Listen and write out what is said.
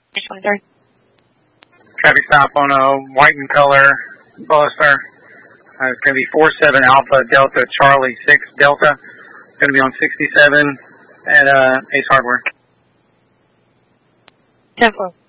23. Traffic stop on a white and color Buster. It's going to be 47 Alpha Delta Charlie 6 Delta. It's going to be on 67 at Ace Hardware. 10-4.